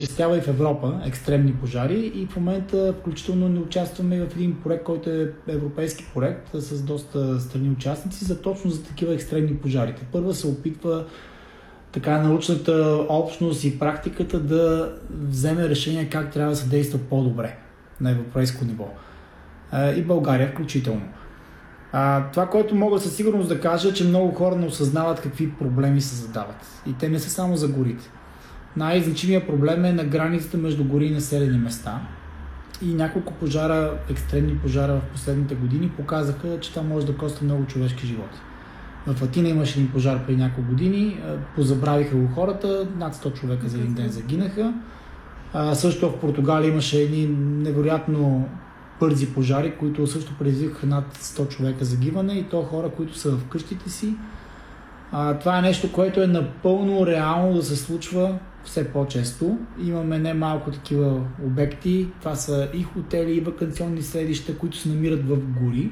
Стява и в Европа екстремни пожари и в момента включително не участваме в един проект, който е европейски проект с доста страни участници точно за такива екстремни пожарите. Първо се опитва така научната общност и практиката да вземе решение как трябва да се действа по-добре на европейско ниво. И България включително. Това, което мога със сигурност да кажа, е, че много хора не осъзнават какви проблеми се задават. И те не са само за горите. Най-значимият проблем е на границата между гори и населени места. И няколко пожара, екстремни пожара в последните години показаха, че това може да коства много човешки животи. В Атина имаше един пожар преди няколко години, позабравиха го хората, над 100 човека за един ден загинаха. Също в Португалия имаше едни невероятно бързи пожари, които също предизвикаха над 100 човека загиване и то хора, които са в къщите си. Това е нещо, което е напълно реално да се случва все по-често. Имаме немалко такива обекти. Това са и хотели, и ваканционни селища, които се намират в гори.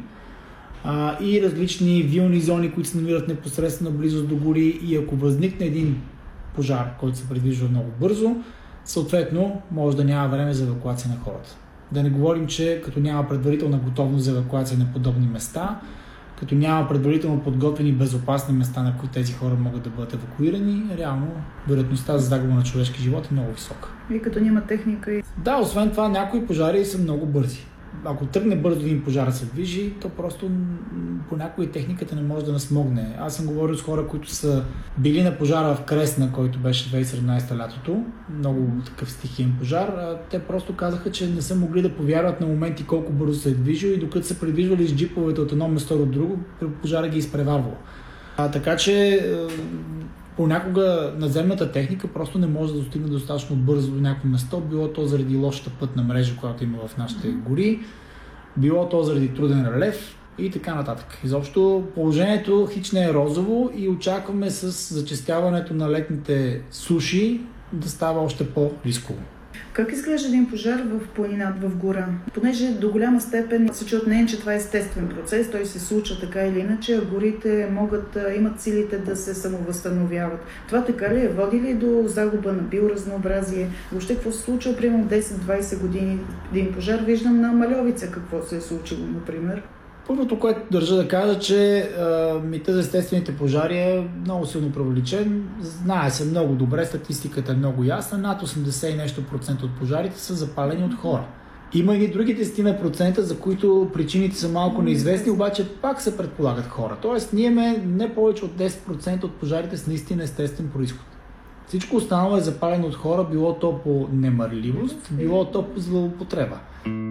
И различни вилни зони, които се намират непосредствено близост до гори. И ако възникне един пожар, който се предвижда много бързо, съответно може да няма време за евакуация на хората. Да не говорим, че като няма предварителна готовност за евакуация на подобни места, като няма предварително подготвени безопасни места, на които тези хора могат да бъдат евакуирани, реално вероятността за загуба на човешки живот е много висока. И като няма техника и... Да, освен това някои пожари са много бързи. Ако тръгне бързо един пожар да се движи, то просто понякога техниката не може да насмогне. Аз съм говорил с хора, които са били на пожара в Кресна, който беше 2017 лятото, много такъв стихиен пожар. Те просто казаха, че не са могли да повярват на моменти колко бързо се е движил и докато са придвижвали с джиповете от едно место до друго, пожара ги изпреварвал. Така че понякога наземната техника просто не може да достигне достатъчно бързо до някакво место, било то заради лошата пътна мрежа, която има в нашите гори, било то заради труден релеф и така нататък. Изобщо положението хич не е розово и очакваме с зачестяването на летните суши да става още по-рисково. Как изглежда един пожар в планината, в гора? Понеже до голяма степен се чуят мнение, че това е естествен процес, той се случва така или иначе, а горите имат силите да се самовъзстановяват. Това така ли е? Води ли до загуба на биоразнообразие? Въобще какво се случва, примерно 10-20 години един пожар? Виждам на Мальовица какво се е случило, например. Първото, което държа да кажа, че митът за естествените пожари е много силно преувеличен. Знае се много добре, статистиката е много ясна. Над 80 и нещо процента от пожарите са запалени от хора. Има и други 10%, за които причините са малко неизвестни, обаче пак се предполагат хора. Тоест, ние имаме не повече от 10% от пожарите с наистина естествен произход. Всичко останало е запалено от хора, било то по немарливост, било то по злоупотреба.